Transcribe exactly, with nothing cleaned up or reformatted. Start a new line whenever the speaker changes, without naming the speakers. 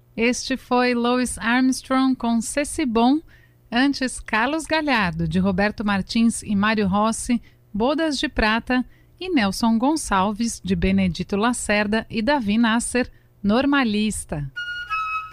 Este foi Louis Armstrong com Ceci Bon. Antes, Carlos Galhardo, de Roberto Martins e Mário Rossi, Bodas de Prata, e Nelson Gonçalves, de Benedito Lacerda e Davi Nasser, Normalista.